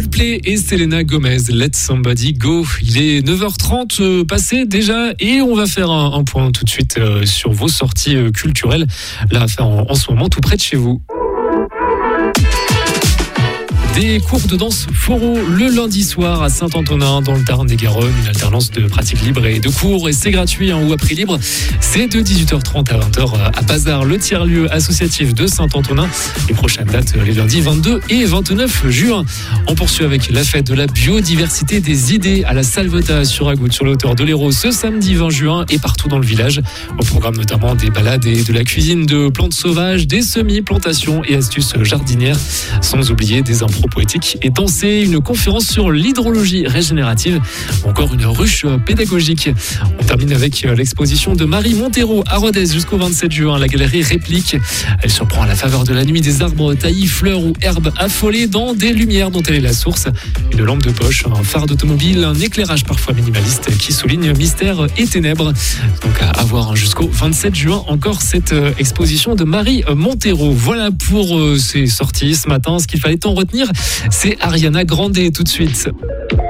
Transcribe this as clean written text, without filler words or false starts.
Coldplay et Selena Gomez, Let Somebody Go. Il est 9h30 passé déjà et on va faire un point tout de suite sur vos sorties culturelles. Là, à faire en ce moment tout près de chez vous. Des cours de danse Foro le lundi soir à Saint-Antonin dans le Tarn-et-Garonne, une alternance de pratique libre et de cours et c'est gratuit ou à prix libre. C'est de 18h30 à 20h à Bazar, le tiers-lieu associatif de Saint-Antonin. Les prochaines dates les lundis 22 et 29 juin. On poursuit avec la fête de la biodiversité des idées à la Salvetat sur Agoutte sur le hauteur de l'Hérault ce samedi 20 juin et partout dans le village. Au programme notamment des balades et de la cuisine de plantes sauvages, des semis, plantations et astuces jardinières, sans oublier des impros poétique et danser, une conférence sur l'hydrologie régénérative, encore une ruche pédagogique. On termine avec l'exposition de Marie Montero à Rodez jusqu'au 27 juin, la galerie Réplique. Elle surprend à la faveur de la nuit des arbres taillis, fleurs ou herbes affolées dans des lumières dont elle est la source. Une lampe de poche, un phare d'automobile, un éclairage parfois minimaliste qui souligne mystère et ténèbres. Donc à voir jusqu'au 27 juin encore cette exposition de Marie Montero. Voilà pour ces sorties ce matin. Ce qu'il fallait en retenir, c'est Ariana Grande tout de suite.